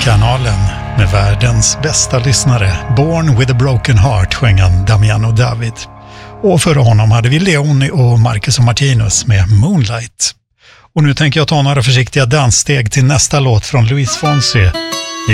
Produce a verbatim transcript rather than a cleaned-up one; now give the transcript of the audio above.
kanalen med världens bästa lyssnare. Born with a broken heart sjöng han Damiano David. Och före honom hade vi Leoni och Marcus och Martinus med Moonlight. Och nu tänker jag ta några försiktiga danssteg till nästa låt från Luis Fonsi